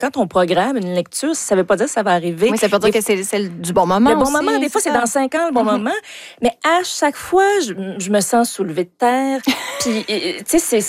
quand on programme une lecture, ça veut pas dire que ça va arriver. Oui, ça veut dire que c'est celle du bon moment. Le bon aussi, moment, des fois, c'est dans 5 ans le bon moment. Mais à chaque fois, je me sens soulevée de terre. Puis, tu sais,